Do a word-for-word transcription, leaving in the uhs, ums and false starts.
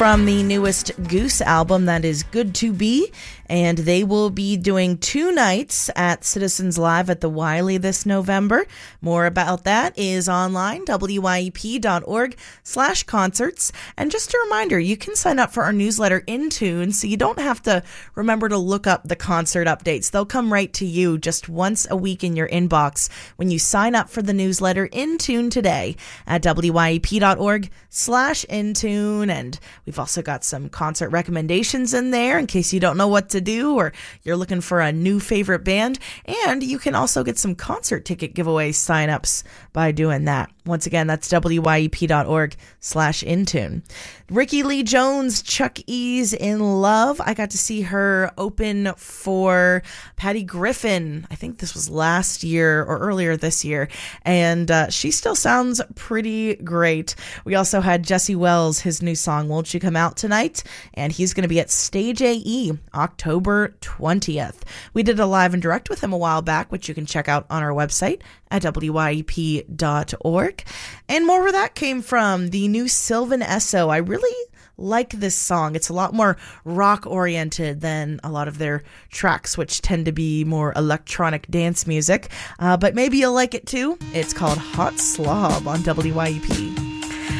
from the newest Goose album, that is Good to Be, and they will be doing two nights at Citizens Live at the Wiley this November. More about that is online, W Y E P dot org slash concerts. And just a reminder, you can sign up for our newsletter Intune, so you don't have to remember to look up the concert updates. They'll come right to you just once a week in your inbox when you sign up for the newsletter Intune today at W Y E P dot org slash Intune. And we've also got some concert recommendations in there in case you don't know what to do or you're looking for a new favorite band. And you can also get some concert ticket giveaway signups by doing that. Once again, that's W Y E P dot org slash Intune. Ricky Lee Jones, Chuck E's In Love. I got to see her open for Patty Griffin. I think this was last year or earlier this year. And uh, she still sounds pretty great. We also had Jesse Wells, his new song, Won't You Come Out Tonight? And he's going to be at Stage A E October twentieth. We did a live and direct with him a while back, which you can check out on our website at W Y E P dot org. And more where that came from, the new Sylvan Esso. I really like this song. It's a lot more rock oriented than a lot of their tracks, which tend to be more electronic dance music. Uh, but maybe you'll like it too. It's called Hot Slob on W Y E P.